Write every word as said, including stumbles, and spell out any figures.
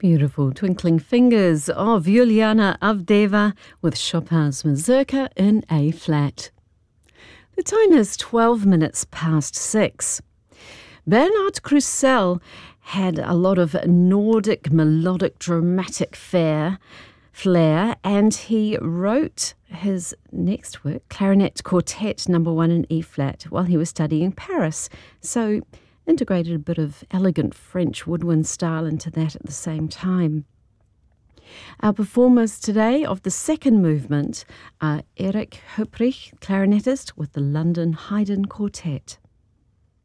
Beautiful Twinkling Fingers of Yuliana Avdeeva with Chopin's Mazurka in A-flat. The time is twelve minutes past six. Bernhard Krusell had a lot of Nordic melodic dramatic flair, flair, and he wrote his next work, Clarinet Quartet number one in E-flat, while he was studying in Paris. So integrated a bit of elegant French woodwind style into that at the same time. Our performers today of the second movement are Erik Huprich, clarinetist with the London Haydn Quartet.